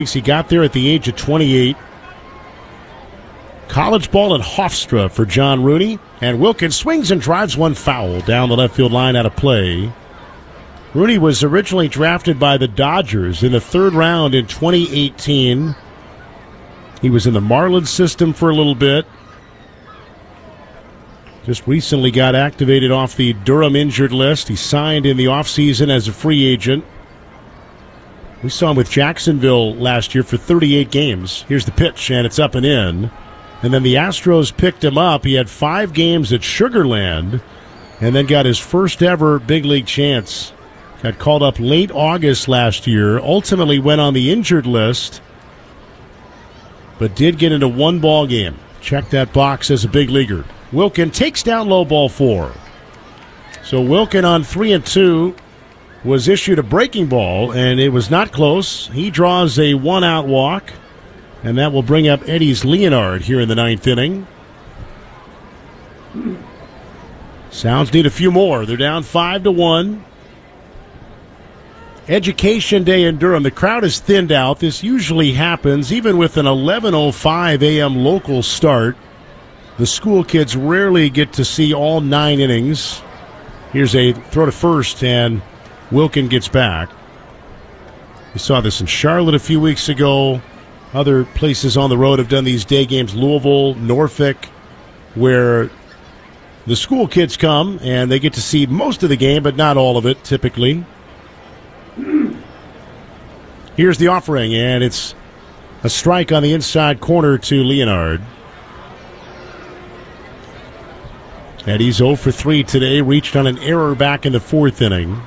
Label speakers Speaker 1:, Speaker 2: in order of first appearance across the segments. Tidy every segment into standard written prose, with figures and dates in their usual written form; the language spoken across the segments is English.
Speaker 1: He got there at the age of 28. College ball at Hofstra for John Rooney. And Wilkins swings and drives one foul down the left field line out of play. Rooney was originally drafted by the Dodgers in the third round in 2018. He was in the Marlins system for a little bit. Just recently got activated off the Durham injured list. He signed in the offseason as a free agent. We saw him with Jacksonville last year for 38 games. Here's the pitch, and it's up and in. And then the Astros picked him up. He had 5 games at Sugar Land, and then got his first ever big league chance. Got called up late August last year. Ultimately went on the injured list, but did get into one ball game. Check that box as a big leaguer. Wilkin takes down low ball 4. So Wilkin on 3-2 was issued a breaking ball, and it was not close. He draws a 1-out walk, and that will bring up Eddys Leonard here in the 9th inning. Sounds need a few more. They're down 5-1. Education Day in Durham. The crowd is thinned out. This usually happens even with an 11:05 a.m. local start. The school kids rarely get to see all 9 innings. Here's a throw to first, and Wilkin gets back. We saw this in Charlotte a few weeks ago. Other places on the road have done these day games, Louisville, Norfolk, where the school kids come and they get to see most of the game, but not all of it, typically. Here's the offering, and it's a strike on the inside corner to Leonard. And he's 0 for 3 today, reached on an error back in the 4th inning.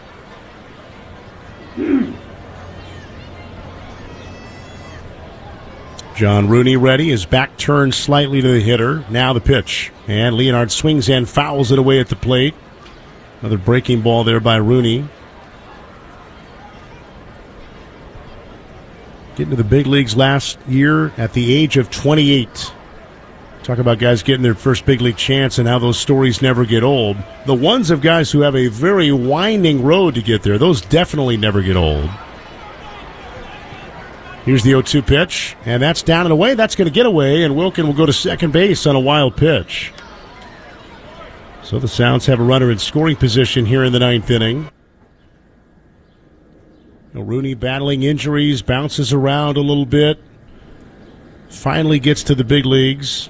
Speaker 1: John Rooney ready, his back turned slightly to the hitter. Now the pitch, and Leonard swings and fouls it away at the plate. Another breaking ball there by Rooney. Getting to the big leagues last year at the age of 28. Talk about guys getting their first big league chance and how those stories never get old. The ones of guys who have a very winding road to get there, those definitely never get old. Here's the 0-2 pitch, and that's down and away. That's going to get away, and Wilkin will go to second base on a wild pitch. So the Sounds have a runner in scoring position here in the 9th inning. Rooney battling injuries, bounces around a little bit. Finally gets to the big leagues.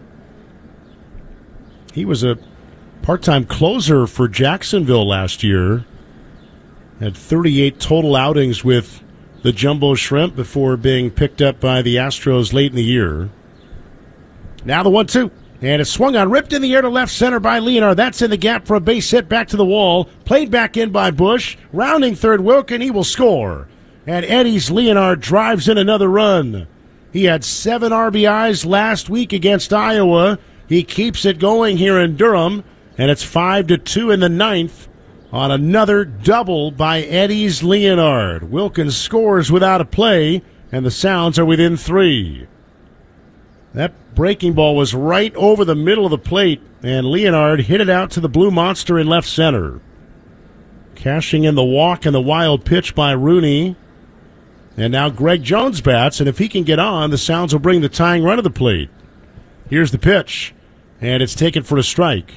Speaker 1: He was a part-time closer for Jacksonville last year. Had 38 total outings with the Jumbo Shrimp before being picked up by the Astros late in the year. Now the 1-2. And it's swung on, ripped in the air to left center by Leonard. That's in the gap for a base hit back to the wall. Played back in by Bush. Rounding third, Wilkin. He will score. And Eddys Leonard drives in another run. He had 7 RBIs last week against Iowa. He keeps it going here in Durham. And it's 5-2 in the 9th on another double by Eddys Leonard. Wilkins scores without a play, and the Sounds are within 3. That breaking ball was right over the middle of the plate, and Leonard hit it out to the Blue Monster in left center. Cashing in the walk and the wild pitch by Rooney. And now Greg Jones bats, and if he can get on, the Sounds will bring the tying run to the plate. Here's the pitch, and it's taken for a strike.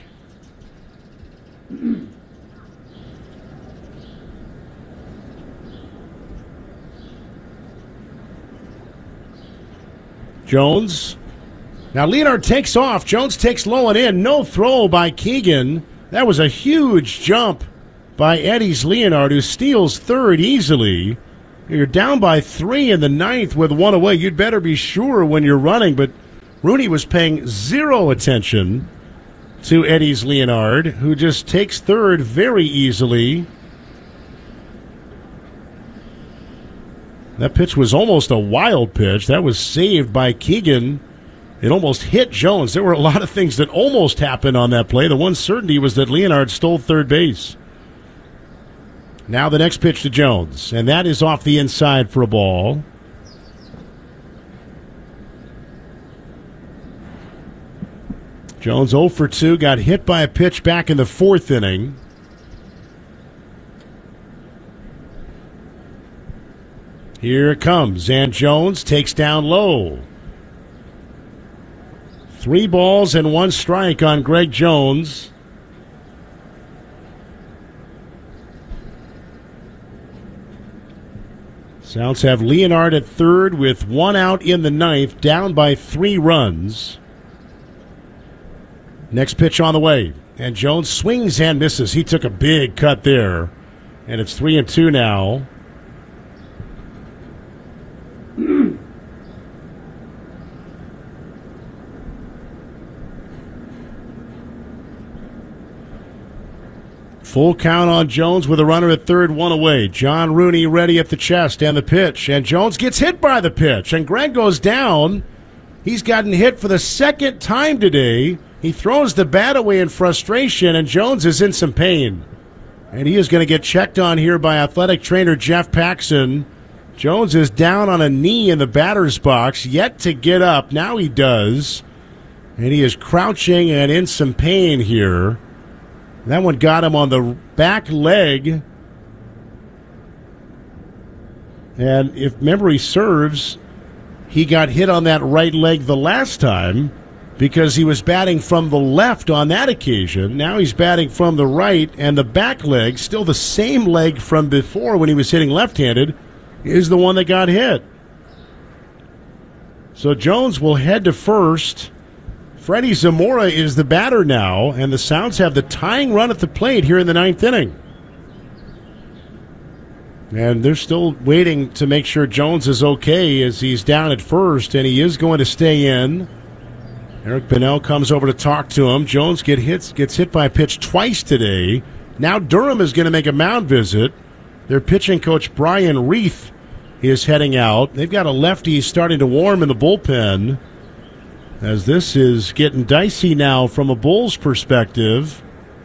Speaker 1: Jones. Now Leonard takes off. Jones takes low and in. No throw by Keegan. That was a huge jump by Eddys Leonard, who steals third easily. You're down by 3 in the 9th with 1 away. You'd better be sure when you're running, but Rooney was paying 0 attention to Eddys Leonard, who just takes third very easily. That pitch was almost a wild pitch. That was saved by Keegan. It almost hit Jones. There were a lot of things that almost happened on that play. The one certainty was that Leonard stole third base. Now the next pitch to Jones, and that is off the inside for a ball. Jones 0 for 2, got hit by a pitch back in the 4th inning. Here it comes, and Jones takes down low. 3 balls and 1 strike on Greg Jones. Sounds have Leonard at third with 1 out in the 9th, down by 3 runs. Next pitch on the way, and Jones swings and misses. He took a big cut there, and it's 3-2 now. Full count on Jones with a runner at third, 1 away. John Rooney ready at the chest and the pitch. And Jones gets hit by the pitch. And Greg goes down. He's gotten hit for the 2nd time today. He throws the bat away in frustration, and Jones is in some pain. And he is going to get checked on here by athletic trainer Jeff Paxson. Jones is down on a knee in the batter's box, yet to get up. Now he does. And he is crouching and in some pain here. That one got him on the back leg. And if memory serves, he got hit on that right leg the last time because he was batting from the left on that occasion. Now he's batting from the right, and the back leg, still the same leg from before when he was hitting left-handed, is the one that got hit. So Jones will head to first. Freddie Zamora is the batter now, and the Sounds have the tying run at the plate here in the 9th inning. And they're still waiting to make sure Jones is okay as he's down at first, and he is going to stay in. Eric Bennell comes over to talk to him. Jones gets hit by a pitch twice today. Now Durham is going to make a mound visit. Their pitching coach, Brian Reith, is heading out. They've got a lefty starting to warm in the bullpen, as this is getting dicey now from a Bulls perspective.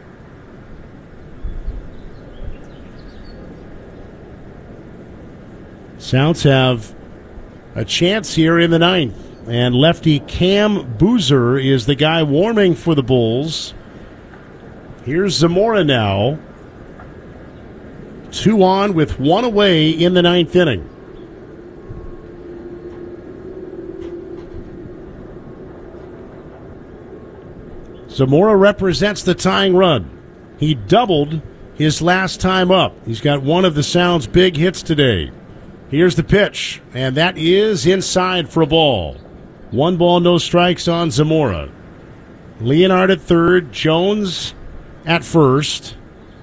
Speaker 1: Sounds have a chance here in the 9th. And lefty Cam Boozer is the guy warming for the Bulls. Here's Zamora now. 2 on with 1 away in the 9th inning. Zamora represents the tying run. He doubled his last time up. He's got one of the Sounds' big hits today. Here's the pitch, and that is inside for a ball. 1 ball, no strikes on Zamora. Leonard at third, Jones at first.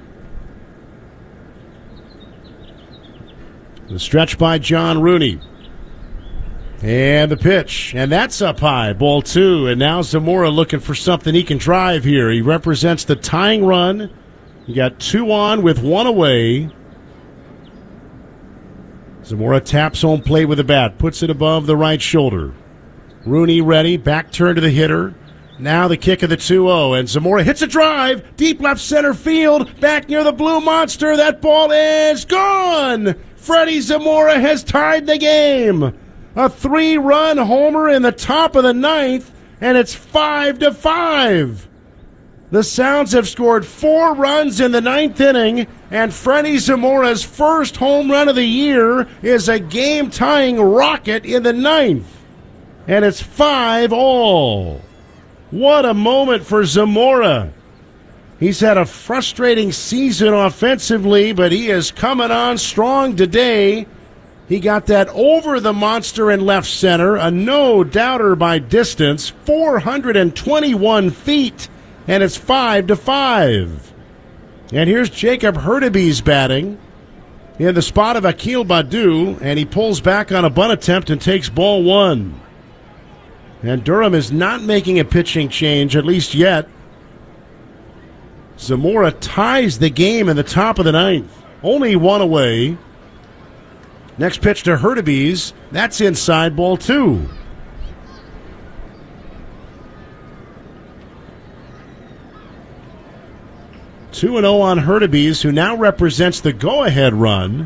Speaker 1: The stretch by John Rooney. And the pitch, and that's up high, ball 2. And now Zamora looking for something he can drive here. He represents the tying run. You got 2 on with 1 away. Zamora taps home plate with the bat, puts it above the right shoulder. Rooney ready, back turn to the hitter. Now the kick of the 2-0, and Zamora hits a drive, deep left center field, back near the Blue Monster. That ball is gone! Freddie Zamora has tied the game. A 3-run homer in the top of the 9th, and it's 5-5. The Sounds have scored 4 runs in the 9th inning, and Freddie Zamora's first home run of the year is a game-tying rocket in the 9th. And it's 5-all. What a moment for Zamora. He's had a frustrating season offensively, but he is coming on strong today. He got that over the monster in left center, a no-doubter by distance, 421 feet, and it's 5-5. And here's Jacob Hurtubise batting in the spot of Akil Baddoo, and he pulls back on a bunt attempt and takes ball 1. And Durham is not making a pitching change, at least yet. Zamora ties the game in the top of the 9th. Only 1 away. Next pitch to Hurtubise. That's inside, ball 2. Two and 0 on Hurtubise, who now represents the go-ahead run.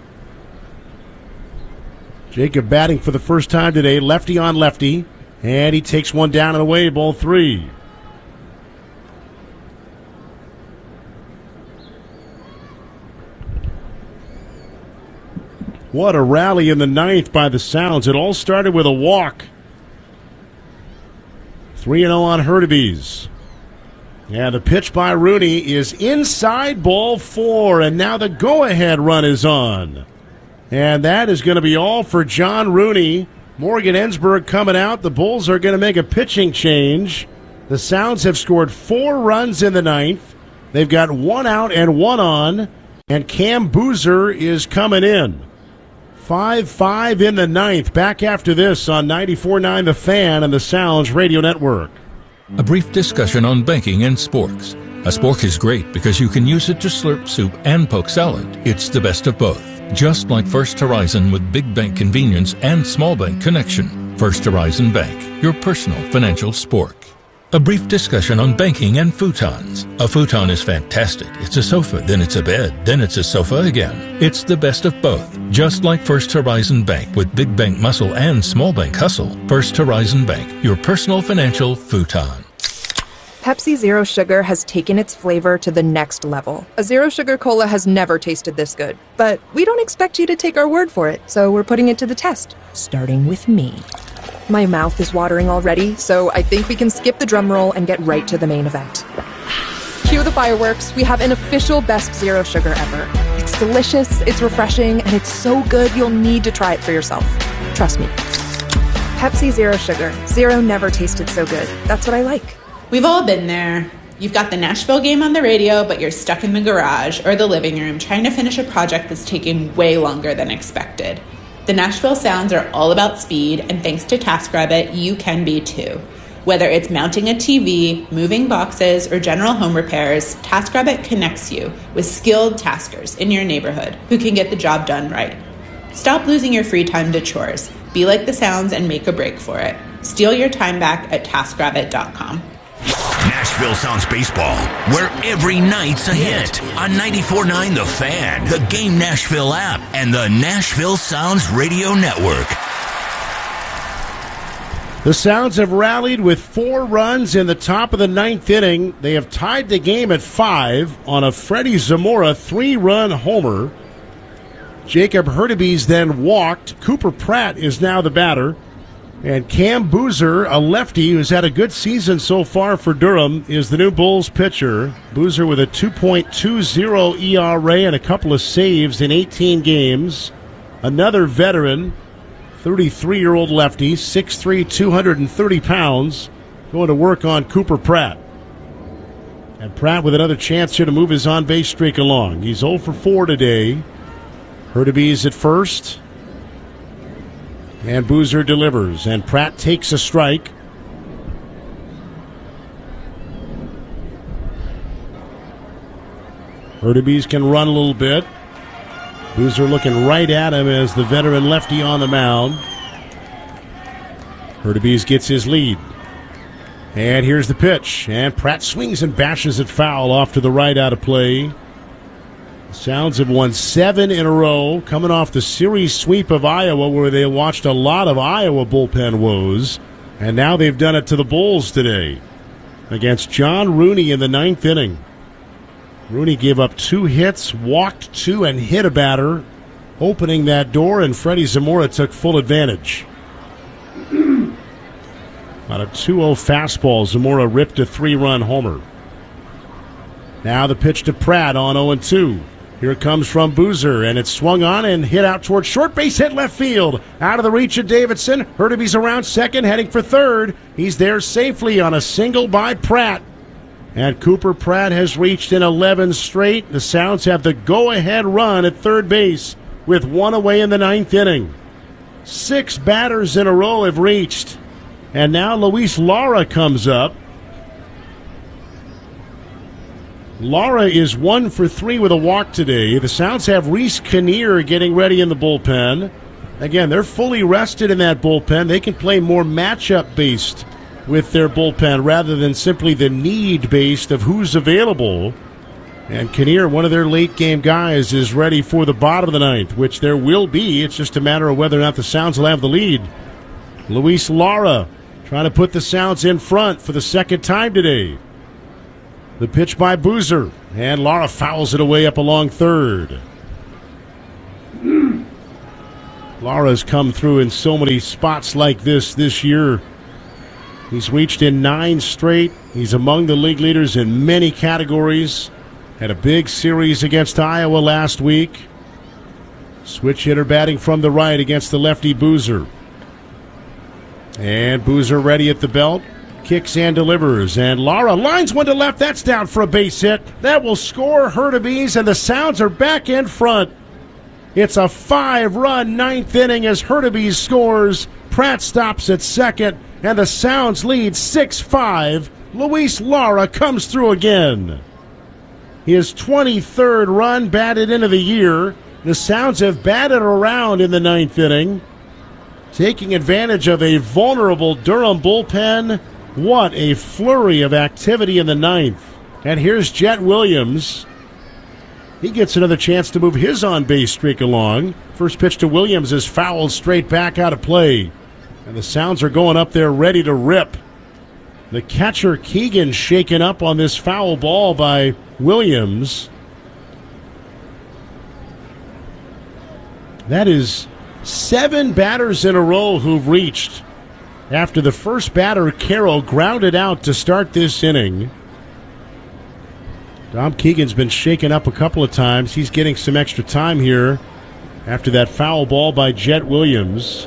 Speaker 1: Jacob batting for the first time today, lefty on lefty. And he takes one down and away, ball 3. What a rally in the ninth by the Sounds. It all started with a walk. 3-0 on Hurtubise. Yeah, the pitch by Rooney is inside, ball 4, and now the go-ahead run is on. And that is going to be all for John Rooney. Morgan Ensberg coming out. The Bulls are going to make a pitching change. The Sounds have scored 4 runs in the ninth. They've got 1 out and 1 on, and Cam Boozer is coming in. 5-5 in the ninth. Back after this on 94.9 The Fan and the Sounds Radio Network.
Speaker 2: A brief discussion on banking and sporks. A spork is great because you can use it to slurp soup and poke salad. It's the best of both. Just like First Horizon with big bank convenience and small bank connection. First Horizon Bank, your personal financial spork. A brief discussion on banking and futons. A futon is fantastic. It's a sofa, then it's a bed, then it's a sofa again. It's the best of both. Just like First Horizon Bank with big bank muscle and small bank hustle. First Horizon Bank, your personal financial futon.
Speaker 3: Pepsi Zero Sugar has taken its flavor to the next level. A Zero Sugar Cola has never tasted this good. But we don't expect you to take our word for it, so we're putting it to the test. Starting with me. My mouth is watering already, so I think we can skip the drum roll and get right to the main event. Cue the fireworks. We have an official best Zero Sugar ever. It's delicious, it's refreshing, and it's so good you'll need to try it for yourself. Trust me. Pepsi Zero Sugar. Zero never tasted so good. That's what I like.
Speaker 4: We've all been there. You've got the Nashville game on the radio, but you're stuck in the garage or the living room trying to finish a project that's taking way longer than expected. The Nashville Sounds are all about speed, and thanks to TaskRabbit, you can be too. Whether it's mounting a TV, moving boxes, or general home repairs, TaskRabbit connects you with skilled taskers in your neighborhood who can get the job done right. Stop losing your free time to chores. Be like the Sounds and make a break for it. Steal your time back at TaskRabbit.com.
Speaker 5: Nashville Sounds baseball, where every night's a hit on 94.9 The Fan, the Game Nashville app, and the Nashville Sounds Radio Network.
Speaker 1: The Sounds have rallied with 4 runs in the top of the ninth inning. They have tied the game at 5 on a Freddie Zamora 3-run homer. Jacob Hurtubise then walked. Cooper Pratt is now the batter. And Cam Boozer, a lefty who's had a good season so far for Durham, is the new Bulls pitcher. Boozer with a 2.20 ERA and a couple of saves in 18 games. Another veteran, 33-year-old lefty, 6'3", 230 pounds, going to work on Cooper Pratt. And Pratt with another chance here to move his on-base streak along. He's 0 for 4 today. Hurtubise at first. And Boozer delivers, and Pratt takes a strike. Hurtubise can run a little bit. Boozer looking right at him as the veteran lefty on the mound. Hurtubise gets his lead. And here's the pitch, and Pratt swings and bashes it foul off to the right out of play. Sounds have won 7 in a row, coming off the series sweep of Iowa, where they watched a lot of Iowa bullpen woes, and now they've done it to the Bulls today against John Rooney in the ninth inning. Rooney gave up 2 hits, walked 2, and hit a batter, opening that door, and Freddie Zamora took full advantage. On a 2-0 fastball, Zamora ripped a 3-run homer. Now the pitch to Pratt on 0-2. Here it comes from Boozer, and it's swung on and hit out towards short base, hit left field. Out of the reach of Davidson. Hurtubise around second, heading for third. He's there safely on a single by Pratt. And Cooper Pratt has reached in 11 straight. The Sounds have the go-ahead run at third base with 1 away in the ninth inning. 6 batters in a row have reached. And now Luis Lara comes up. Lara is 1 for 3 with a walk today. The Sounds have Reese Kinnear getting ready in the bullpen. Again, they're fully rested in that bullpen. They can play more matchup-based with their bullpen rather than simply the need-based of who's available. And Kinnear, one of their late-game guys, is ready for the bottom of the ninth, which there will be. It's just a matter of whether or not the Sounds will have the lead. Luis Lara trying to put the Sounds in front for the second time today. The pitch by Boozer, and Lara fouls it away up along third. Lara's come through in so many spots like this year. He's reached in 9 straight. He's among the league leaders in many categories. Had a big series against Iowa last week. Switch hitter batting from the right against the lefty Boozer. And Boozer ready at the belt. Kicks and delivers. And Lara lines one to left. That's down for a base hit. That will score Hurtubise, and the Sounds are back in front. It's a 5-run 9th inning as Hurtubise scores. Pratt stops at second, and the Sounds lead 6-5. Luis Lara comes through again. His 23rd run batted into the year. The Sounds have batted around in the 9th inning, taking advantage of a vulnerable Durham bullpen. What a flurry of activity in the 9th. And here's Jet Williams. He gets another chance to move his on-base streak along. First pitch to Williams is fouled straight back out of play. And the Sounds are going up there ready to rip. The catcher Keegan shaken up on this foul ball by Williams. That is 7 batters in a row who've reached after the first batter, Carroll, grounded out to start this inning. Dom Keegan's been shaken up a couple of times. He's getting some extra time here after that foul ball by Jet Williams.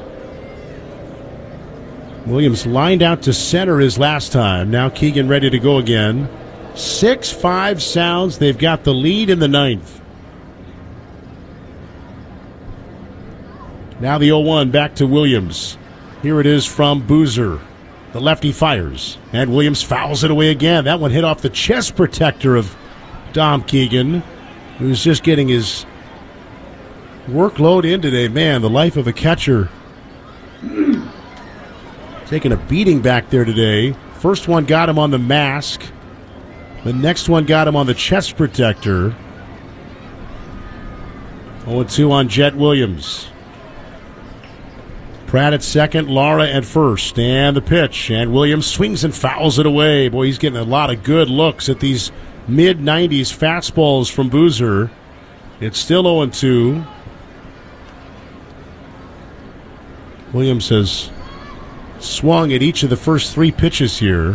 Speaker 1: Williams lined out to center his last time. Now Keegan ready to go again. 6-5 Sounds. They've got the lead in the 9th. Now the 0-1 back to Williams. Here it is from Boozer. The lefty fires, and Williams fouls it away again. That one hit off the chest protector of Dom Keegan, who's just getting his workload in today. Man, the life of a catcher. Taking a beating back there today. First one got him on the mask. The next one got him on the chest protector. 0-2 on Jet Williams. Pratt at second, Lara at first, and the pitch. And Williams swings and fouls it away. Boy, he's getting a lot of good looks at these mid-90s fastballs from Boozer. It's still 0-2. Williams has swung at each of the first 3 pitches here.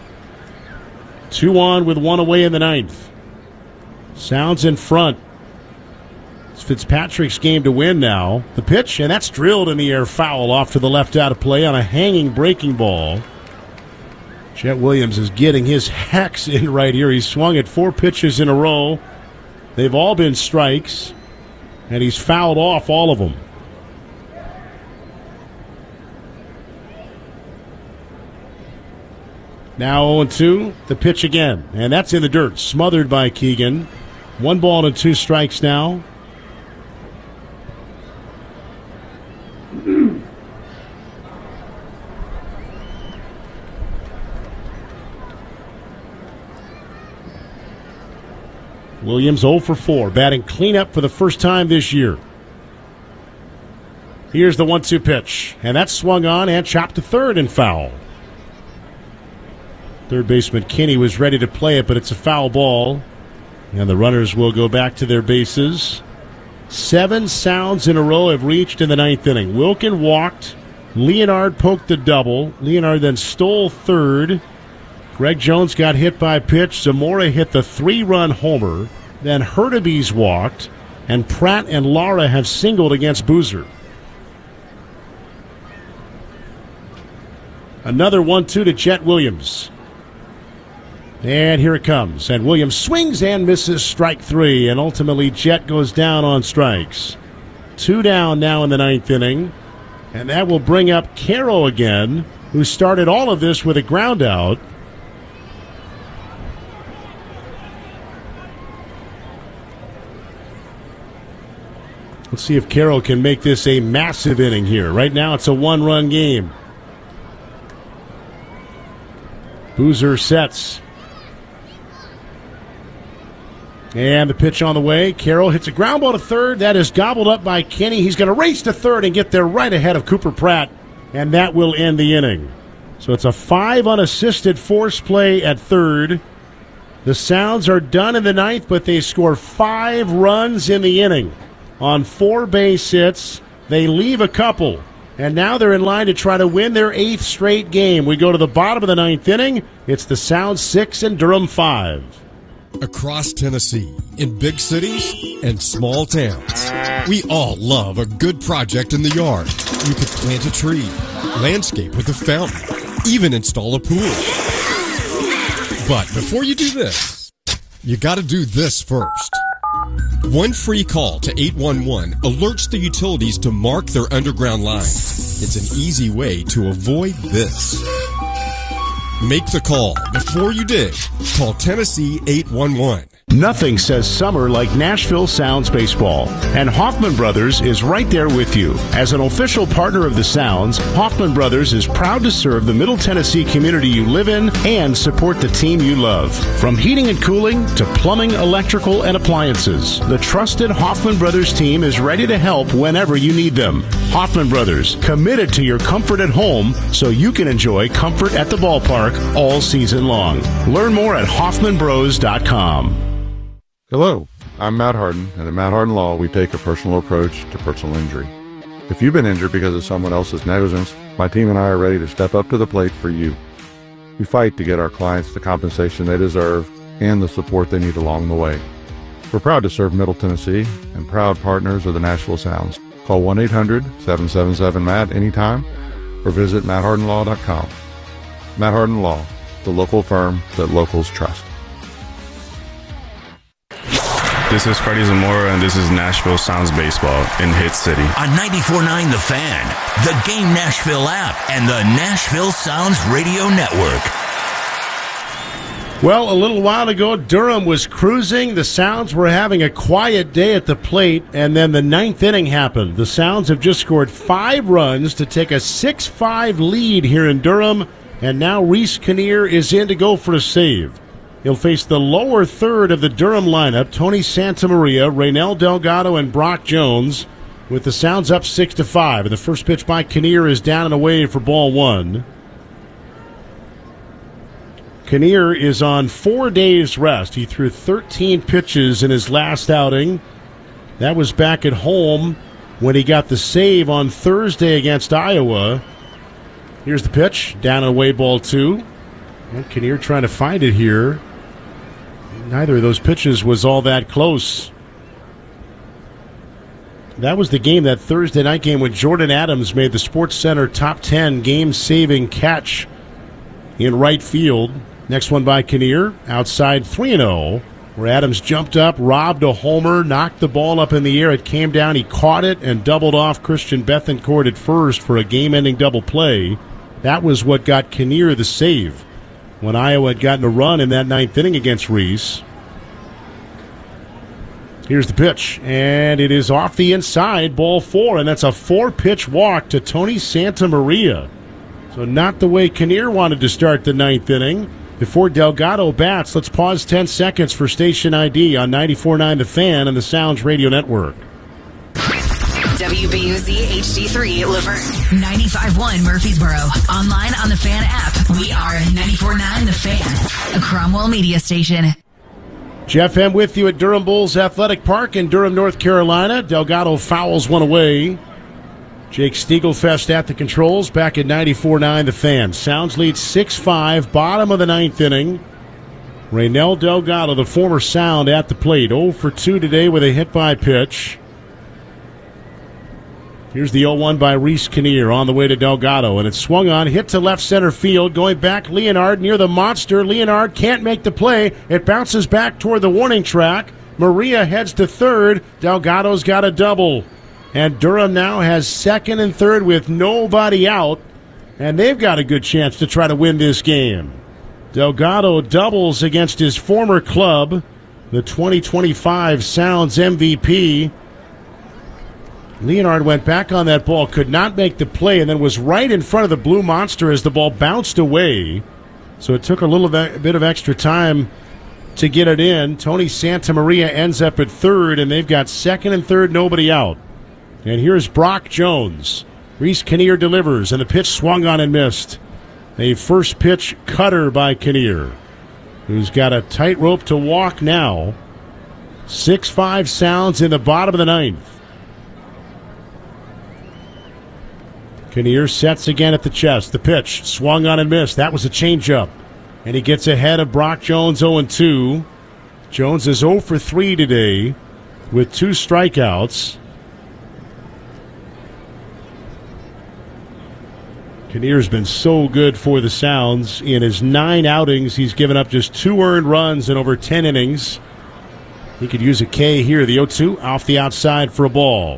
Speaker 1: 2 on with 1 away in the 9th. Sounds in front. It's Fitzpatrick's game to win now. The pitch, and that's drilled in the air, foul off to the left out of play on a hanging breaking ball. Jet Williams is getting his hacks in right here. He's swung at 4 pitches in a row. They've all been strikes, and he's fouled off all of them. Now 0-2, the pitch again, and that's in the dirt, smothered by Keegan. 1 ball and 2 strikes now. Williams 0 for 4, batting cleanup for the first time this year. Here's the 1-2 pitch, and that's swung on and chopped to third and foul. Third baseman Kinney was ready to play it, but it's a foul ball, and the runners will go back to their bases. 7 Sounds in a row have reached in the 9th inning. Wilkin walked. Leonard poked the double. Leonard then stole third. Greg Jones got hit by a pitch. Zamora hit the 3-run homer. Then Hurtubise walked. And Pratt and Lara have singled against Boozer. Another 1-2 to Jet Williams. And here it comes. And Williams swings and misses strike 3. And ultimately Jet goes down on strikes. 2 down now in the 9th inning. And that will bring up Carroll again, who started all of this with a ground out. Let's see if Carroll can make this a massive inning here. Right now it's a 1-run game. Boozer sets. And the pitch on the way. Carroll hits a ground ball to third. That is gobbled up by Kinney. He's going to race to third and get there right ahead of Cooper Pratt. And that will end the inning. So it's a 5 unassisted force play at third. The Sounds are done in the 9th, but they score 5 runs in the inning on 4 base hits. They leave a couple, and now they're in line to try to win their 8th straight game. We go to the bottom of the 9th inning. It's the Sounds 6 and Durham 5.
Speaker 6: Across Tennessee, in big cities and small towns, we all love a good project in the yard. You could plant a tree, landscape with a fountain, even install a pool. But before you do this, you got to do this first. One free call to 811 alerts the utilities to mark their underground lines. It's an easy way to avoid this. Make the call before you dig. Call Tennessee 811.
Speaker 1: Nothing says summer like Nashville Sounds baseball, and Hoffman Brothers is right there with you. As an official partner of the Sounds, Hoffman Brothers is proud to serve the Middle Tennessee community you live in and support the team you love. From heating and cooling to plumbing, electrical, and appliances, the trusted Hoffman Brothers team is ready to help whenever you need them. Hoffman Brothers, committed to your comfort at home so you can enjoy comfort at the ballpark all season long. Learn more at hoffmanbros.com.
Speaker 7: Hello, I'm Matt Harden, and at Matt Harden Law, we take a personal approach to personal injury. If you've been injured because of someone else's negligence, my team and I are ready to step up to the plate for you. We fight to get our clients the compensation they deserve and the support they need along the way. We're proud to serve Middle Tennessee and proud partners of the Nashville Sounds. Call 1-800-777-MATT anytime or visit matthardenlaw.com. Matt Harden Law, the local firm that locals trust.
Speaker 8: This is Freddie Zamora, and this is Nashville Sounds Baseball in Hit City.
Speaker 5: On 94.9 The Fan, the Game Nashville app, and the Nashville Sounds Radio Network.
Speaker 1: Well, a little while ago, Durham was cruising. The Sounds were having a quiet day at the plate, and then the 9th inning happened. The Sounds have just scored 5 runs to take a 6-5 lead here in Durham, and now Reese Kinnear is in to go for a save. He'll face the lower third of the Durham lineup, Tony Santamaria, Raynel Delgado, and Brock Jones, with the Sounds up 6-5. And the first pitch by Kinnear is down and away for ball 1. Kinnear is on 4 days rest. He threw 13 pitches in his last outing. That was back at home when he got the save on Thursday against Iowa. Here's the pitch, down and away, ball 2. And Kinnear trying to find it here. Neither of those pitches was all that close. That was the game, that Thursday night game, when Jordan Adams made the SportsCenter top 10 game-saving catch in right field. Next one by Kinnear, outside 3-0, where Adams jumped up, robbed a homer, knocked the ball up in the air. It came down, he caught it, and doubled off Christian Bethencourt at first for a game-ending double play. That was what got Kinnear the save when Iowa had gotten a run in that 9th inning against Reese. Here's the pitch, and it is off the inside, ball 4, and that's a 4-pitch walk to Tony Santamaria. So not the way Kinnear wanted to start the 9th inning. Before Delgado bats, let's pause 10 seconds for station ID on 94.9 The Fan and the Sounds Radio Network.
Speaker 9: WBUZ HD3 Laverne, 95.1 Murfreesboro. Online on the Fan app. We are 94.9 The Fan, a Cromwell media station.
Speaker 1: Jeff M. with you at Durham Bulls Athletic Park in Durham, North Carolina. Delgado fouls one away. Jake Stiegelfest at the controls, back at 94.9 The Fan. Sounds lead 6-5, bottom of the 9th inning. Raynel Delgado, the former Sound, at the plate. 0 for 2 today with a hit-by pitch. Here's the 0-1 by Reese Kinnear on the way to Delgado, and it's swung on, hit to left center field, going back, Leonard near the monster. Leonard can't make the play. It bounces back toward the warning track. Maria heads to third. Delgado's got a double. And Durham now has second and third with nobody out, and they've got a good chance to try to win this game. Delgado doubles against his former club, the 2025 Sounds MVP. Leonard went back on that ball, could not make the play, and then was right in front of the blue monster as the ball bounced away. So it took a little bit of extra time to get it in. Tony Santamaria ends up at third, and they've got second and third, nobody out. And here's Brock Jones. Reese Kinnear delivers, and the pitch swung on and missed. A first pitch cutter by Kinnear, who's got a tightrope to walk now. 6-5 Sounds in the bottom of the 9th. Kinnear sets again at the chest. The pitch, swung on and missed. That was a changeup. And he gets ahead of Brock Jones, 0-2. Jones is 0 for 3 today with 2 strikeouts. Kinnear's been so good for the Sounds. In his 9 outings, he's given up just 2 earned runs in over 10 innings. He could use a K here. The 0-2 off the outside for a ball.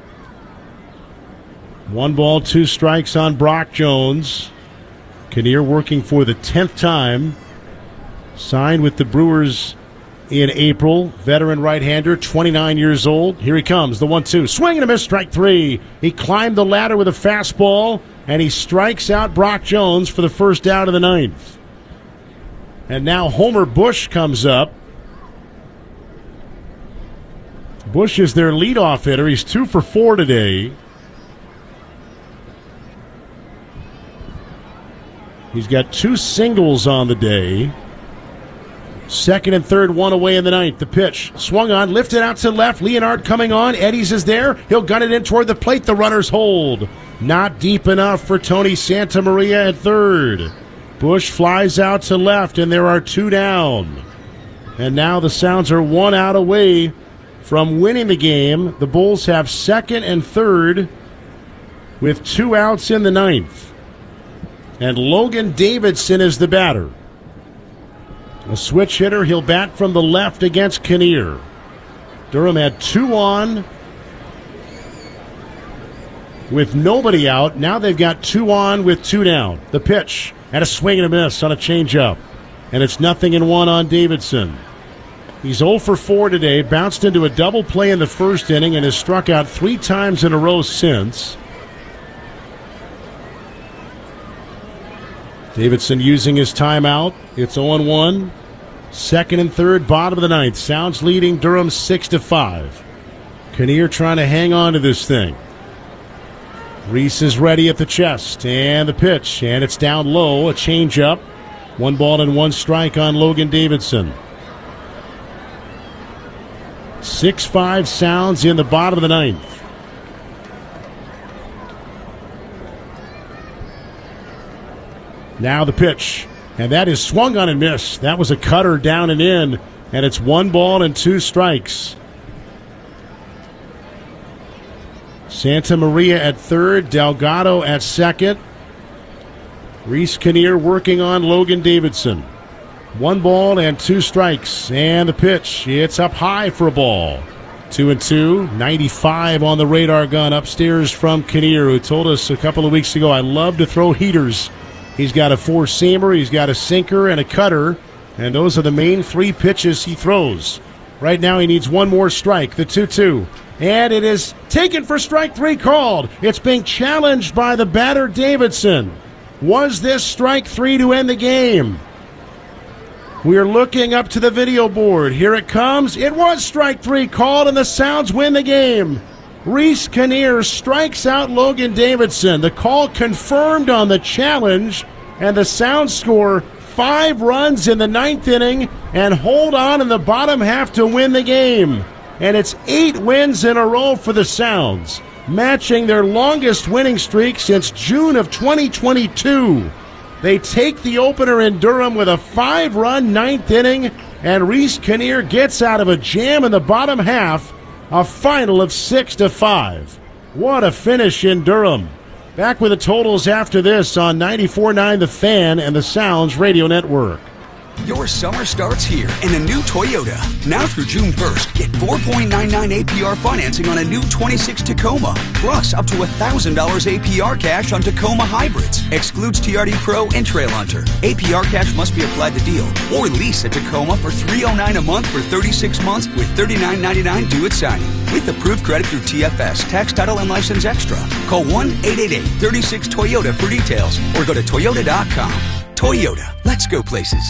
Speaker 1: 1 ball, 2 strikes on Brock Jones. Kinnear working for the 10th time. Signed with the Brewers in April. Veteran right-hander, 29 years old. Here he comes, the 1-2. Swing and a miss, strike 3. He climbed the ladder with a fastball, and he strikes out Brock Jones for the first out of the 9th. And now Homer Bush comes up. Bush is their leadoff hitter. He's 2 for 4 today. He's got 2 singles on the day. Second and third, 1 away in the 9th. The pitch swung on, lifted out to left. Leonard coming on. Eddies is there. He'll gun it in toward the plate. The runners hold. Not deep enough for Tony Santamaria at third. Bush flies out to left, and there are 2 down. And now the Sounds are 1 out away from winning the game. The Bulls have second and third with 2 outs in the 9th. And Logan Davidson is the batter. A switch hitter. He'll bat from the left against Kinnear. Durham had 2 on with nobody out. Now they've got 2 on with 2 down. The pitch and a swing and a miss on a changeup. And it's 0-1 on Davidson. He's 0 for 4 today. Bounced into a double play in the first inning and has struck out 3 times in a row since. Davidson using his timeout. It's 0-1. Second and third, bottom of the 9th. Sounds leading Durham 6-5. Kinnear trying to hang on to this thing. Reese is ready at the chest. And the pitch. And it's down low. A changeup. 1 ball and 1 strike on Logan Davidson. 6-5 Sounds in the bottom of the 9th. Now the pitch, and that is swung on and missed. That was a cutter down and in, and it's 1 ball and 2 strikes. Santamaria at third, Delgado at second. Reese Kinnear working on Logan Davidson. 1 ball and 2 strikes, and the pitch, it's up high for a ball. 2-2, 95 on the radar gun upstairs from Kinnear, who told us a couple of weeks ago, I love to throw heaters. He's got a 4-seamer, he's got a sinker, and a cutter, and those are the main 3 pitches he throws. Right now he needs 1 more strike, the 2-2. And it is taken for strike 3 called. It's being challenged by the batter Davidson. Was this strike 3 to end the game? We're looking up to the video board. Here it comes. It was strike 3 called, and the Sounds win the game. Reese Kinnear strikes out Logan Davidson. The call confirmed on the challenge, and the Sounds score 5 runs in the 9th inning and hold on in the bottom half to win the game. And it's 8 wins in a row for the Sounds, matching their longest winning streak since June of 2022. They take the opener in Durham with a 5-run 9th inning, and Reese Kinnear gets out of a jam in the bottom half. A final of 6-5. What a finish in Durham. Back with the totals after this on 94.9 The Fan and the Sounds Radio Network.
Speaker 10: Your summer starts here in a new Toyota. Now through June 1st, get 4.99 APR financing on a new 26 Tacoma. Plus, up to $1,000 APR cash on Tacoma hybrids. Excludes TRD Pro and Trail Hunter. APR cash must be applied to deal. Or lease a Tacoma for $309 a month for 36 months with $39.99 due at signing. With approved credit through TFS, tax, title, and license extra. Call 1-888-36-TOYOTA for details or go to Toyota.com. Toyota. Let's go places.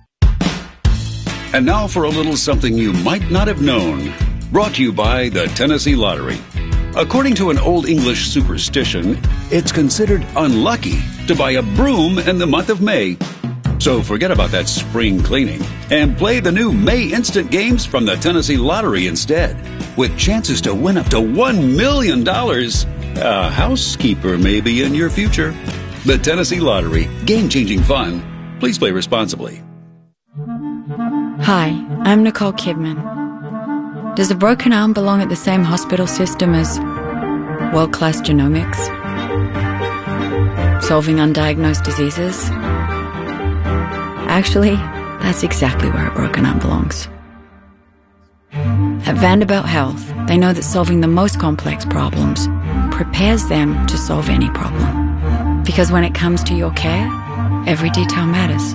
Speaker 11: And now for a little something you might not have known. Brought to you by the Tennessee Lottery. According to an Old English superstition, it's considered unlucky to buy a broom in the month of May. So forget about that spring cleaning and play the new May Instant Games from the Tennessee Lottery instead, with chances to win up to $1 million. A housekeeper may be in your future. The Tennessee Lottery. Game-changing fun. Please play responsibly.
Speaker 12: Hi, I'm Nicole Kidman. Does a broken arm belong at the same hospital system as world-class genomics? Solving undiagnosed diseases? Actually, that's exactly where a broken arm belongs. At Vanderbilt Health, they know that solving the most complex problems prepares them to solve any problem. Because when it comes to your care, every detail matters.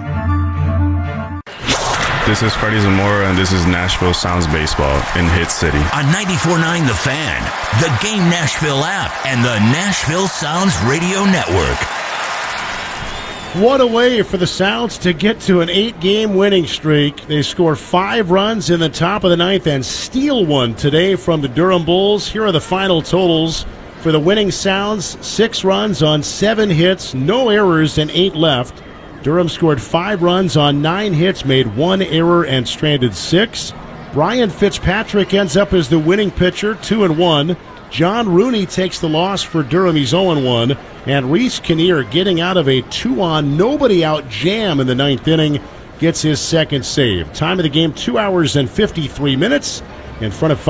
Speaker 8: This is Freddie Zamora, and this is Nashville Sounds Baseball in Hit City.
Speaker 5: On 94.9 The Fan, the Game Nashville app, and the Nashville Sounds Radio Network.
Speaker 1: What a way for the Sounds to get to an 8-game winning streak. They score 5 runs in the top of the 9th and steal one today from the Durham Bulls. Here are the final totals for the winning Sounds. 6 runs on 7 hits, no errors, and 8 left. Durham scored 5 runs on 9 hits, made 1 error, and stranded 6. Brian Fitzpatrick ends up as the winning pitcher, 2-1. John Rooney takes the loss for Durham. He's 0-1. And Reese Kinnear, getting out of a 2-on, nobody-out jam in the 9th inning, gets his second save. Time of the game, 2 hours and 53 minutes in front of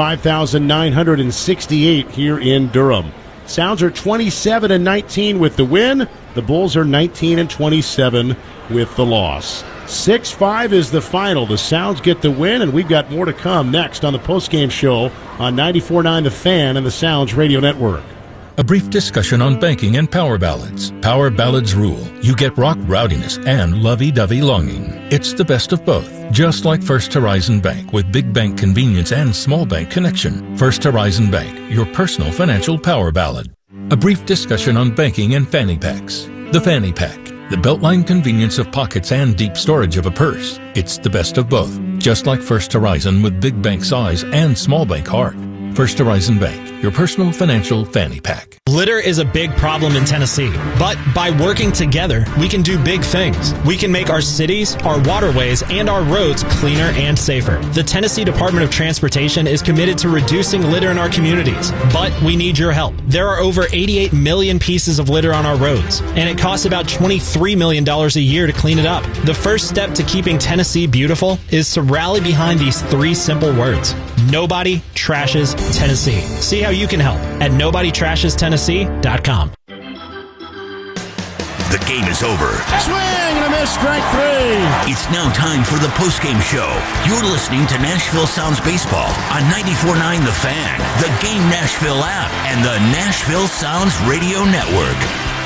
Speaker 1: 5,968 here in Durham. Sounds are 27-19 with the win. The Bulls are 19-27 with the loss. 6-5 is the final. The Sounds get the win, and we've got more to come next on the postgame show on 94.9 The Fan and the Sounds Radio Network.
Speaker 2: A brief discussion on banking and power ballads. Power ballads rule. You get rock rowdiness and lovey-dovey longing. It's the best of both. Just like First Horizon Bank with big bank convenience and small bank connection. First Horizon Bank, your personal financial power ballad. A brief discussion on banking and fanny packs. The fanny pack. The beltline convenience of pockets and deep storage of a purse. It's the best of both. Just like First Horizon with big bank size and small bank heart. First Horizon Bank, your personal financial fanny pack.
Speaker 13: Litter is a big problem in Tennessee, but by working together, we can do big things. We can make our cities, our waterways, and our roads cleaner and safer. The Tennessee Department of Transportation is committed to reducing litter in our communities, but we need your help. There are over 88 million pieces of litter on our roads, and it costs about $23 million a year to clean it up. The first step to keeping Tennessee beautiful is to rally behind these 3 simple words. Nobody trashes Tennessee. See how you can help at NobodyTrashesTennessee.com.
Speaker 5: The game is over.
Speaker 1: Swing and a miss, strike 3.
Speaker 5: It's now time for the postgame show. You're listening to Nashville Sounds Baseball on 94.9 The Fan, the Game Nashville app, and the Nashville Sounds Radio Network.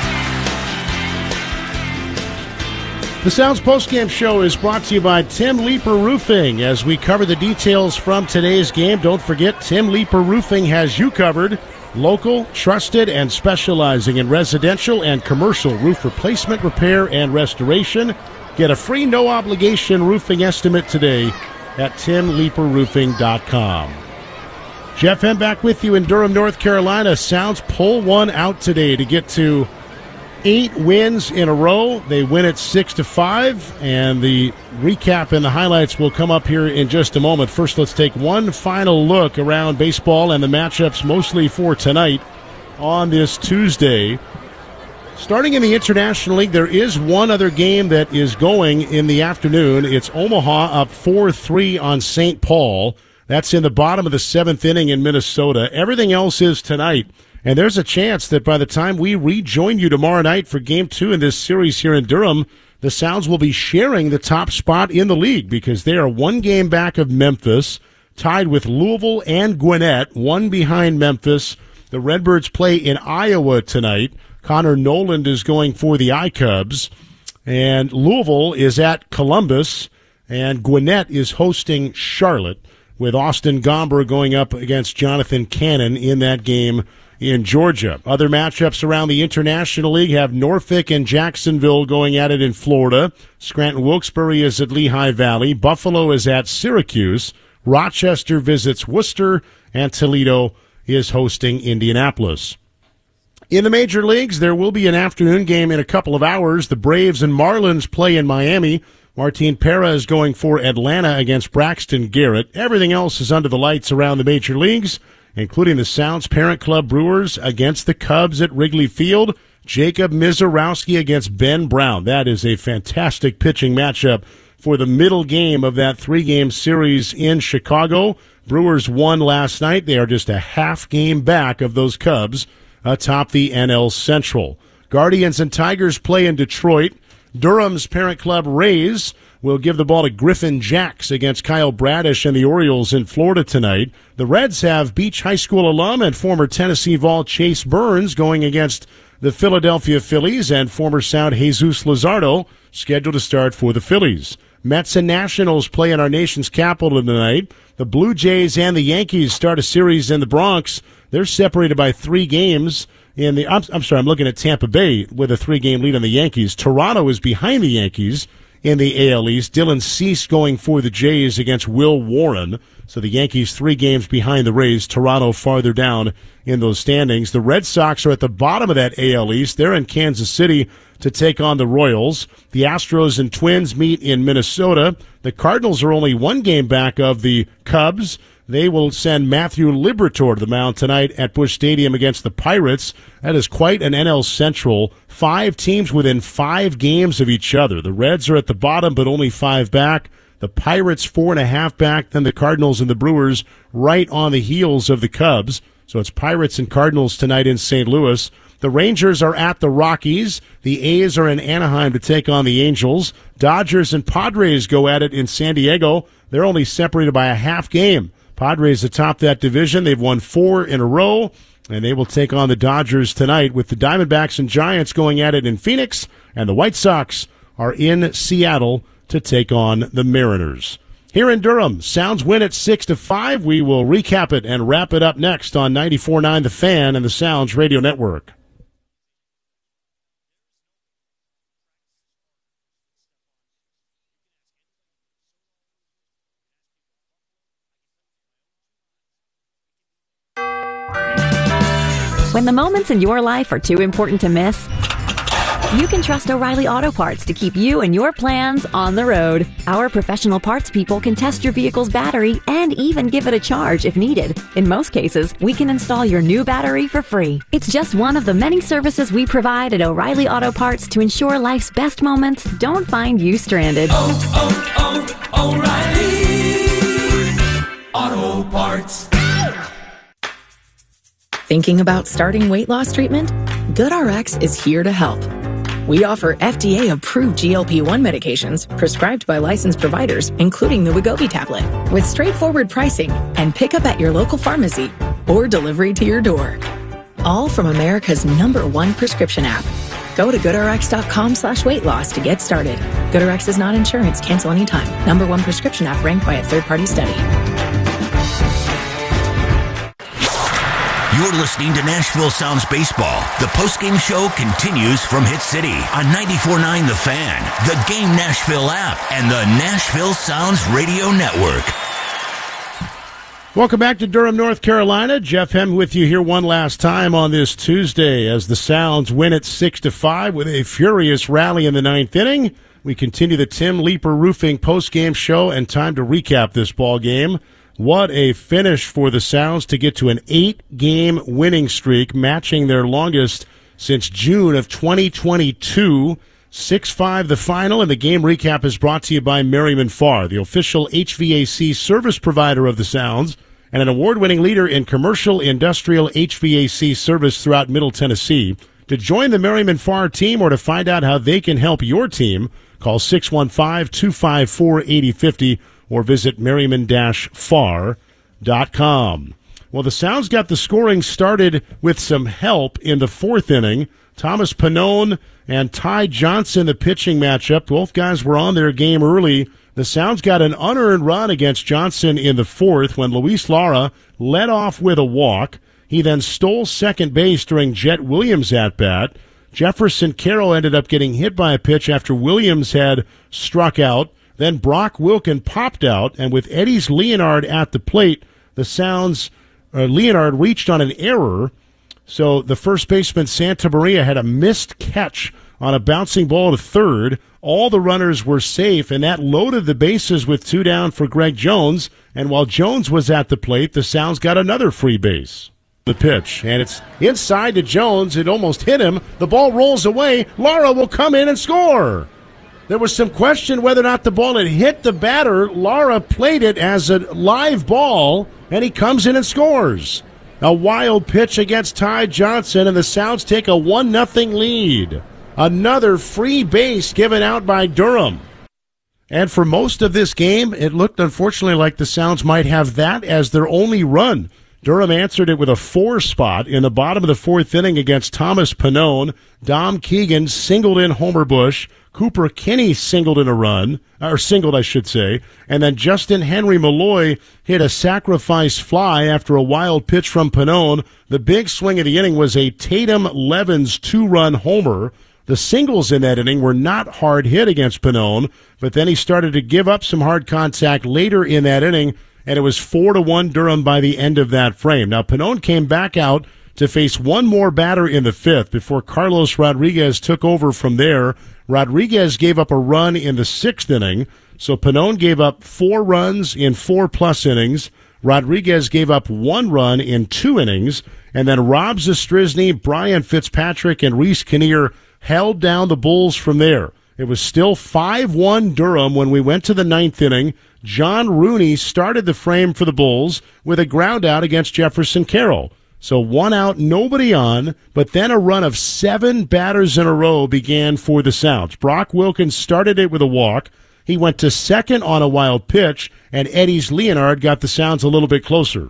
Speaker 1: The Sounds postgame show is brought to you by Tim Leeper Roofing. As we cover the details from today's game, don't forget Tim Leeper Roofing has you covered. Local, trusted, and specializing in residential and commercial roof replacement, repair, and restoration. Get a free no-obligation roofing estimate today at timleeperroofing.com. Jeff Hem back with you in Durham, North Carolina. Sounds pull one out today to get to 8 wins in a row. They win it 6-5, and the recap and the highlights will come up here in just a moment. First, let's take one final look around baseball and the matchups mostly for tonight on this Tuesday. Starting in the International League, there is one other game that is going in the afternoon. It's Omaha up 4-3 on St. Paul. That's in the bottom of the 7th inning in Minnesota. Everything else is tonight. And there's a chance that by the time we rejoin you tomorrow night for Game 2 in this series here in Durham, the Sounds will be sharing the top spot in the league because they are 1 game back of Memphis, tied with Louisville and Gwinnett, 1 behind Memphis. The Redbirds play in Iowa tonight. Connor Noland is going for the I-Cubs. And Louisville is at Columbus, and Gwinnett is hosting Charlotte, with Austin Gomber going up against Jonathan Cannon in that game in Georgia. Other matchups around the International League have Norfolk and Jacksonville going at it in Florida. Scranton Wilkes-Barre is at Lehigh Valley. Buffalo is at Syracuse. Rochester visits Worcester, and Toledo is hosting Indianapolis. In the major leagues, there will be an afternoon game in a couple of hours. The Braves and Marlins play in Miami. Martin Pera is going for Atlanta against Braxton Garrett. Everything else is under the lights around the major leagues. including the Sounds Parent Club Brewers against the Cubs at Wrigley Field. Jacob Mizorowski against Ben Brown. That is a fantastic pitching matchup for the middle game of that 3-game series in Chicago. Brewers won last night. They are just a half game back of those Cubs atop the NL Central. Guardians and Tigers play in Detroit. Durham's Parent Club Rays will give the ball to Griffin Jacks against Kyle Bradish and the Orioles in Florida tonight. The Reds have Beach High School alum and former Tennessee Vol Chase Burns going against the Philadelphia Phillies, and former Sound Jesus Luzardo scheduled to start for the Phillies. Mets and Nationals play in our nation's capital tonight. The Blue Jays and the Yankees start a series in the Bronx. They're separated by 3 games. I'm looking at Tampa Bay with a 3-game lead on the Yankees. Toronto is behind the Yankees in the AL East. Dylan Cease going for the Jays against Will Warren. So the Yankees 3 games behind the Rays. Toronto farther down in those standings. The Red Sox are at the bottom of that AL East. They're in Kansas City to take on the Royals. The Astros and Twins meet in Minnesota. The Cardinals are only 1 game back of the Cubs. They will send Matthew Liberatore to the mound tonight at Busch Stadium against the Pirates. That is quite an NL Central. 5 teams within 5 games of each other. The Reds are at the bottom, but only 5 back. The Pirates 4.5 back. Then the Cardinals and the Brewers right on the heels of the Cubs. So it's Pirates and Cardinals tonight in St. Louis. The Rangers are at the Rockies. The A's are in Anaheim to take on the Angels. Dodgers and Padres go at it in San Diego. They're only separated by a half game. Padres atop that division. They've won 4 in a row, and they will take on the Dodgers tonight, with the Diamondbacks and Giants going at it in Phoenix, and the White Sox are in Seattle to take on the Mariners. Here in Durham, Sounds win at 6-5. We will recap it and wrap it up next on 94.9 The Fan and the Sounds Radio Network.
Speaker 14: When the moments in your life are too important to miss, you can trust O'Reilly Auto Parts to keep you and your plans on the road. Our professional parts people can test your vehicle's battery and even give it a charge if needed. In most cases, we can install your new battery for free. It's just one of the many services we provide at O'Reilly Auto Parts to ensure life's best moments don't find you stranded.
Speaker 15: O'Reilly Auto Parts.
Speaker 16: Thinking about starting weight loss treatment? GoodRx is here to help. We offer FDA-approved GLP-1 medications prescribed by licensed providers, including the Wegovy tablet, with straightforward pricing and pickup at your local pharmacy or delivery to your door. All from America's #1 prescription app. Go to GoodRx.com/weight-loss to get started. GoodRx is not insurance. Cancel anytime. #1 prescription app ranked by a third-party study.
Speaker 5: You're listening to Nashville Sounds Baseball. The postgame show continues from Hit City on 94.9 The Fan, the Game Nashville app, and the Nashville Sounds Radio Network.
Speaker 1: Welcome back to Durham, North Carolina. Jeff Hem with you here one last time on this Tuesday as the Sounds win at 6-5 with a furious rally in the 9th inning. We continue the Tim Leeper Roofing postgame show, and time to recap this ball game. What a finish for the Sounds to get to an 8-game winning streak, matching their longest since June of 2022. 6-5 the final, and the game recap is brought to you by Merriman Farr, the official HVAC service provider of the Sounds, and an award-winning leader in commercial industrial HVAC service throughout Middle Tennessee. To join the Merriman Farr team or to find out how they can help your team, call 615-254-8050 or visit merriman-farr.com. Well, the Sounds got the scoring started with some help in the 4th inning. Thomas Pannone and Ty Johnson, the pitching matchup. Both guys were on their game early. The Sounds got an unearned run against Johnson in the 4th when Luis Lara led off with a walk. He then stole second base during Jet Williams' at-bat. Jefferson Carroll ended up getting hit by a pitch after Williams had struck out. Then Brock Wilken popped out, and with Eddie's Leonard at the plate, the Sounds, Leonard reached on an error. So the first baseman, Santa Maria, had a missed catch on a bouncing ball to third. All the runners were safe, and that loaded the bases with 2 down for Greg Jones. And while Jones was at the plate, the Sounds got another free base. The pitch, and it's inside to Jones. It almost hit him. The ball rolls away. Lara will come in and score. There was some question whether or not the ball had hit the batter. Lara played it as a live ball, and he comes in and scores. A wild pitch against Ty Johnson, and the Sounds take a 1-0 lead. Another free base given out by Durham. And for most of this game, it looked unfortunately like the Sounds might have that as their only run. Durham answered it with a 4 spot in the bottom of the 4th inning against Thomas Pannone. Dom Keegan singled in Homer Bush. Cooper Kinney singled in a run, or singled, I should say. And then Justin Henry Malloy hit a sacrifice fly after a wild pitch from Pannone. The big swing of the inning was a Tatum Levens 2-run homer. The singles in that inning were not hard hit against Pannone, but then he started to give up some hard contact later in that inning, and it was 4-1 Durham by the end of that frame. Now, Pannone came back out to face one more batter in the 5th before Carlos Rodriguez took over from there. Rodriguez gave up a run in the 6th inning, so Pannone gave up 4 runs in 4+ innings. Rodriguez gave up 1 run in 2 innings, and then Rob Zastryzny, Brian Fitzpatrick, and Reese Kinnear held down the Bulls from there. It was still 5-1 Durham when we went to the 9th inning. John Rooney started the frame for the Bulls with a ground out against Jefferson Carroll. So 1 out, nobody on, but then a run of 7 batters in a row began for the Sounds. Brock Wilkins started it with a walk. He went to second on a wild pitch, and Eddie's Leonard got the Sounds a little bit closer.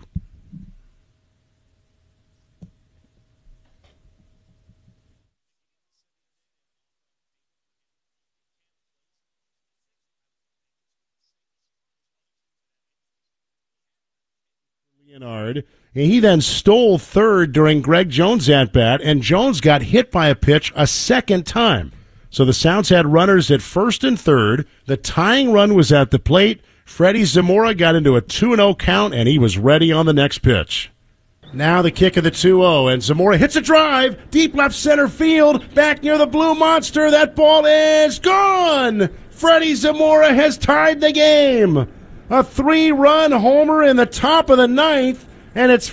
Speaker 1: Leonard. He then stole third during Greg Jones' at-bat, and Jones got hit by a pitch a second time. So the Sounds had runners at first and third. The tying run was at the plate. Freddie Zamora got into a 2-0 count, and he was ready on the next pitch. Now the kick of the 2-0, and Zamora hits a drive, deep left center field, back near the Blue Monster. That ball is gone! Freddie Zamora has tied the game. A 3-run homer in the top of the 9th, and it's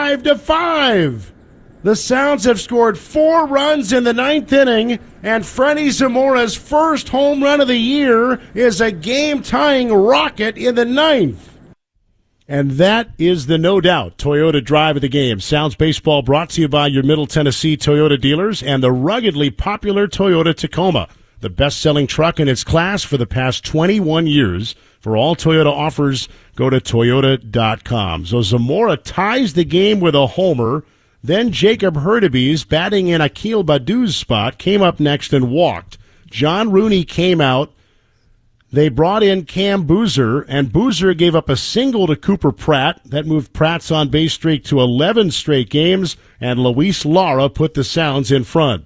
Speaker 1: 5-5. The Sounds have scored 4 runs in the 9th inning, and Freddie Zamora's first home run of the year is a game-tying rocket in the 9th. And that is the no doubt Toyota drive of the game. Sounds Baseball brought to you by your Middle Tennessee Toyota dealers and the ruggedly popular Toyota Tacoma, the best-selling truck in its class for the past 21 years. For all Toyota offers, go to Toyota.com. So Zamora ties the game with a homer. Then Jacob Hurtubise, batting in Akil Badu's spot, came up next and walked. John Rooney came out. They brought in Cam Boozer, and Boozer gave up a single to Cooper Pratt. That moved Pratt's on-base streak to 11 straight games, and Luis Lara put the Sounds in front.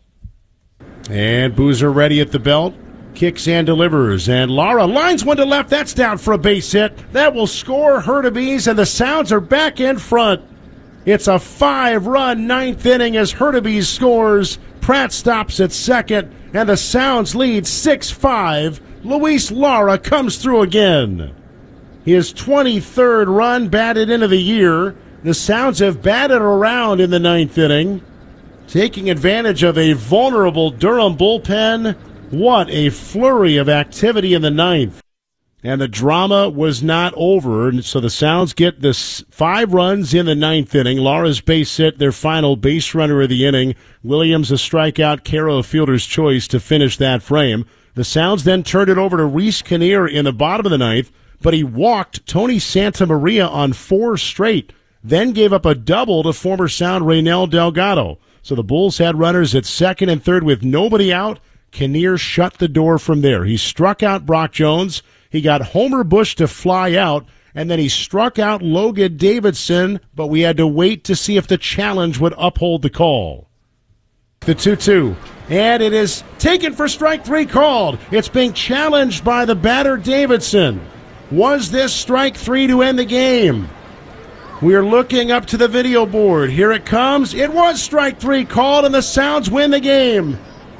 Speaker 1: And Boozer ready at the belt. Kicks and delivers, and Lara lines one to left. That's down for a base hit. That will score Hurtubise, and the Sounds are back in front. It's a 5-run 9th inning as Hurtubise scores. Pratt stops at second, and the Sounds lead 6-5. Luis Lara comes through again. His 23rd run batted into the year. The Sounds have batted around in the 9th inning, taking advantage of a vulnerable Durham bullpen. What a flurry of activity in the 9th. And the drama was not over, and so the Sounds get the 5 runs in the 9th inning. Lara's base hit, their final base runner of the inning. Williams a strikeout, Caro a fielder's choice to finish that frame. The Sounds then turned it over to Reese Kinnear in the bottom of the 9th, but he walked Tony Santamaria on 4 straight, then gave up a double to former Sound Raynel Delgado. So the Bulls had runners at second and third with nobody out. Kinnear shut the door from there. He struck out Brock Jones. He got Homer Bush to fly out, and then he struck out Logan Davidson, but we had to wait to see if the challenge would uphold the call. The 2-2, and it is taken for strike 3 called. It's being challenged by the batter Davidson. Was this strike 3 to end the game? We are looking up to the video board. Here it comes. It was strike 3 called, and the Sounds win the game.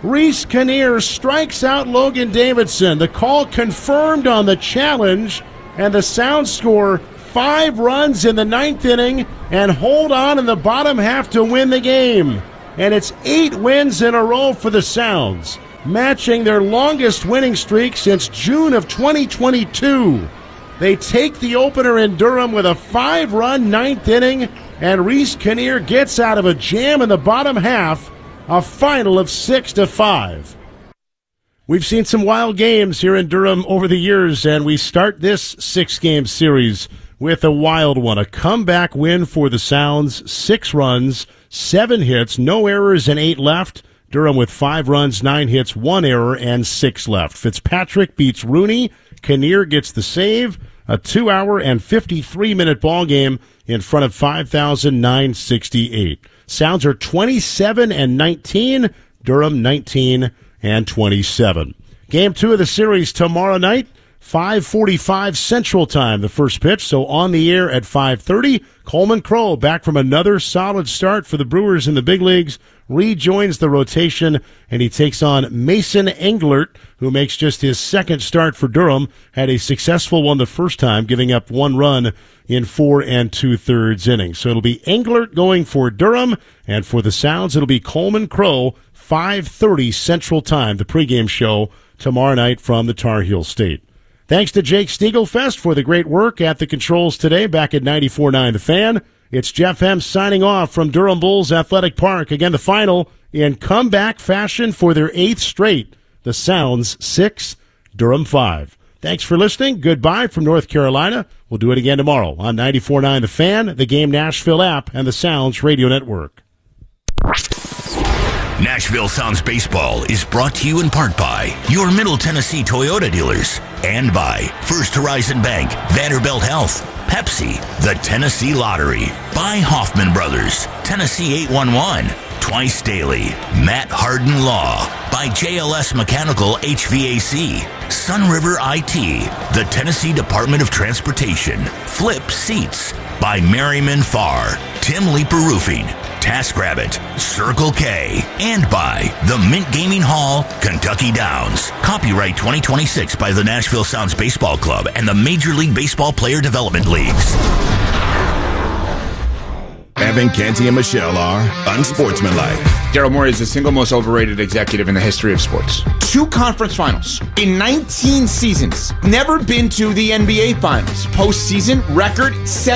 Speaker 1: Reese Kinnear strikes out Logan Davidson. The call confirmed on the challenge, and the Sounds score 5 runs in the 9th inning and hold on in the bottom half to win the game. And it's 8 wins in a row for the Sounds, matching their longest winning streak since June of 2022. They take the opener in Durham with a 5-run 9th inning, and Reese Kinnear gets out of a jam in the bottom half, a final of 6-5. We've seen some wild games here in Durham over the years, and we start this 6-game series with a wild one. A comeback win for the Sounds, 6 runs, 7 hits, no errors, and 8 left. Durham with 5 runs, 9 hits, 1 error, and 6 left. Fitzpatrick beats Rooney. Kinnear gets the save. A 2-hour and 53-minute ball game in front of 5,968. Sounds are 27-19. Durham 19-27. Game 2 of the series tomorrow night. 5:45 Central Time, the first pitch, so on the air at 5:30. Coleman Crow, back from another solid start for the Brewers in the big leagues, rejoins the rotation, and he takes on Mason Englert, who makes just his second start for Durham, had a successful one the first time, giving up 1 run in 4 2/3 innings. So it'll be Englert going for Durham, and for the Sounds, it'll be Coleman Crow, 5:30 Central Time, the pregame show tomorrow night from the Tar Heel State. Thanks to Jake Stiegelfest for the great work at the controls today back at 94.9 The Fan. It's Jeff M. signing off from Durham Bulls Athletic Park. Again, the final in comeback fashion for their 8th straight. The Sounds 6, Durham 5. Thanks for listening. Goodbye from North Carolina. We'll do it again tomorrow on 94.9 The Fan, the Game Nashville app, and the Sounds Radio Network.
Speaker 5: Nashville Sounds Baseball is brought to you in part by your Middle Tennessee Toyota dealers and by First Horizon Bank, Vanderbilt Health, Pepsi, the Tennessee Lottery, by Hoffman Brothers, Tennessee 811, Twice Daily, Matt Harden Law, by JLS Mechanical HVAC, Sunriver IT, the Tennessee Department of Transportation, Flip Seats, by Merriman Farr, Tim Leeper Roofing, TaskRabbit, Circle K, and by the Mint Gaming Hall, Kentucky Downs. Copyright 2026 by the Nashville Sounds Baseball Club and the Major League Baseball Player Development Leagues.
Speaker 15: Evan, Canty, and Michelle are unsportsmanlike.
Speaker 17: Daryl Morey is the single most overrated executive in the history of sports. 2 conference finals in 19 seasons. Never been to the NBA finals. Postseason record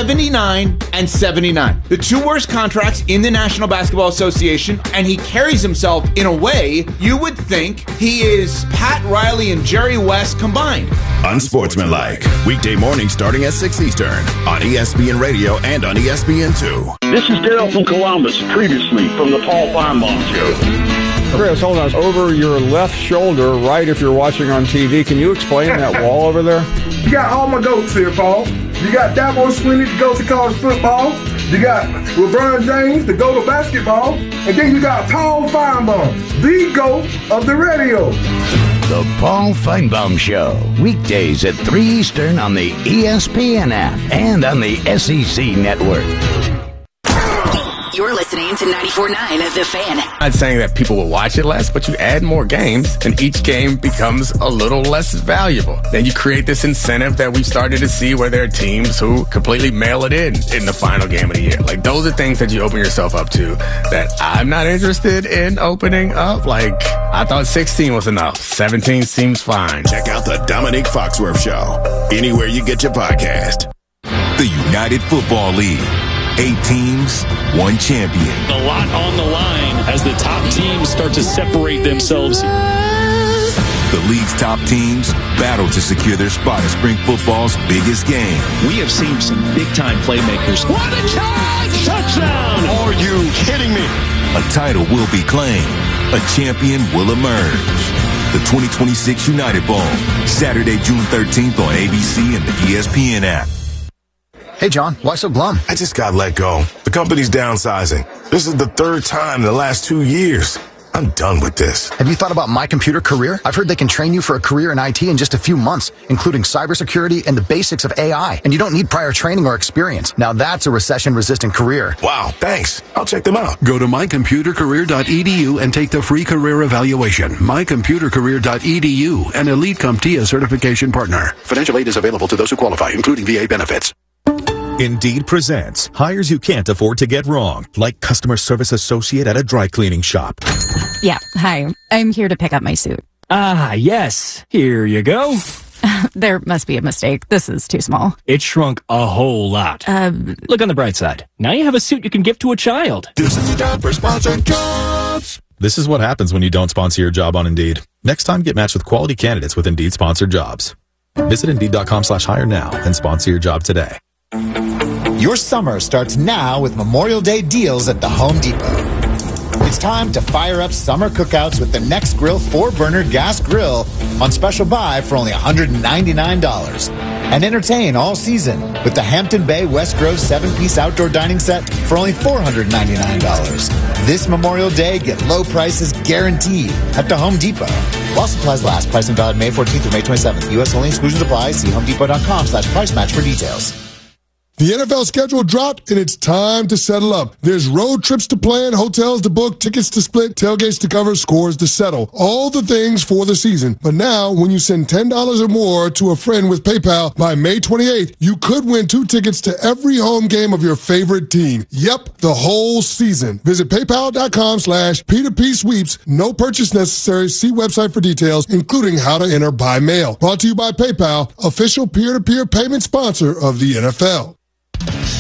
Speaker 17: 79-79. The 2 worst contracts in the National Basketball Association, and he carries himself in a way you would think he is Pat Riley and Jerry West combined.
Speaker 15: Unsportsmanlike. Weekday mornings starting at 6 Eastern on ESPN Radio and on ESPN2.
Speaker 18: This is Daryl from Columbus, previously from the Paul Feinbaum Show.
Speaker 19: Chris, hold on. Over your left shoulder, right if you're watching on TV, can you explain that wall over there?
Speaker 20: You got all my goats here, Paul. You got Dabo Swinney, the goat of college football. You got LeBron James, the goat of basketball. And then you got Paul Feinbaum, the goat of the radio.
Speaker 21: The Paul Feinbaum Show, weekdays at 3 Eastern on the ESPN app and on the SEC Network.
Speaker 9: You're listening to 94.9 The Fan.
Speaker 22: I'm not saying that people will watch it less, but you add more games, and each game becomes a little less valuable. Then you create this incentive that we've started to see where there are teams who completely mail it in the final game of the year. Like, those are things that you open yourself up to that I'm not interested in opening up. Like, I thought 16 was enough. 17 seems fine.
Speaker 15: Check out the Dominique Foxworth Show, anywhere you get your podcast.
Speaker 5: The United Football League. 8 teams, 1 champion.
Speaker 23: A lot on the line as the top teams start to separate themselves.
Speaker 5: The league's top teams battle to secure their spot in spring football's biggest game.
Speaker 23: We have seen some big-time playmakers. What a charge! Touchdown!
Speaker 5: Are you kidding me? A title will be claimed. A champion will emerge. The 2026 United Bowl, Saturday, June 13th on ABC and the ESPN app.
Speaker 24: Hey, John, why so glum?
Speaker 25: I just got let go. The company's downsizing. This is the 3rd time in the last 2 years.
Speaker 3: I'm done with this.
Speaker 24: Have you thought about My Computer Career? I've heard they can train you for a career in IT in just a few months, including cybersecurity and the basics of AI. And you don't need prior training or experience. Now that's a recession-resistant career.
Speaker 3: Wow, thanks. I'll check them out.
Speaker 4: Go to mycomputercareer.edu and take the free career evaluation. Mycomputercareer.edu, an Elite CompTIA certification partner.
Speaker 3: Financial aid is available to those who qualify, including VA benefits.
Speaker 6: Indeed presents hires you can't afford to get wrong, like customer service associate at a dry cleaning shop.
Speaker 7: Yeah, hi. I'm here to pick up my suit.
Speaker 25: Ah, yes. Here you go.
Speaker 7: There must be a mistake. This is too small.
Speaker 25: It shrunk a whole lot. Look on the bright side. Now you have a suit you can give to a child.
Speaker 3: This is the time for sponsored jobs.
Speaker 6: This is what happens when you don't sponsor your job on Indeed. Next time, get matched with quality candidates with Indeed sponsored jobs. Visit Indeed.com/hire now and sponsor your job today.
Speaker 26: Your summer starts now with Memorial Day deals at the Home Depot. It's time to fire up summer cookouts with the Next Grill 4-burner gas grill on special buy for only $199. And entertain all season with the Hampton Bay West Grove 7-piece outdoor dining set for only $499. This Memorial Day, get low prices guaranteed at the Home Depot. While supplies last, pricing valid May 14th through May 27th. U.S. only, exclusions apply. See homedepot.com/price match for details.
Speaker 27: The NFL schedule dropped, and it's time to settle up. There's road trips to plan, hotels to book, tickets to split, tailgates to cover, scores to settle. All the things for the season. But now, when you send $10 or more to a friend with PayPal by May 28th, you could win 2 tickets to every home game of your favorite team. Yep, the whole season. Visit paypal.com/P2P sweeps. No purchase necessary. See website for details, including how to enter by mail. Brought to you by PayPal, official peer-to-peer payment sponsor of the NFL.